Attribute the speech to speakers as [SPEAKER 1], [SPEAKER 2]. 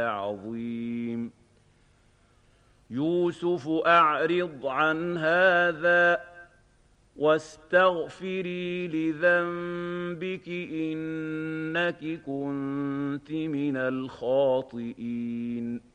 [SPEAKER 1] عظيم يوسف أعرض عن هذا واستغفري لذنبك إنك كنت من الخاطئين